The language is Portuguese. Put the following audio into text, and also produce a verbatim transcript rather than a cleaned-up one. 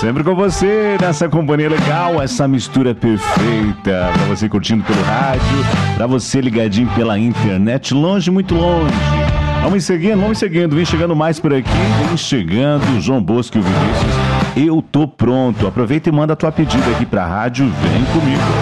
Sempre com você, nessa companhia legal, essa mistura perfeita. Pra você curtindo pelo rádio, pra você ligadinho pela internet, longe, muito longe. Vamos seguindo, vamos seguindo. Vem chegando mais por aqui, vem chegando o João Bosco e o Vinícius. Eu tô pronto. Aproveita e manda a tua pedida aqui pra rádio. Vem comigo.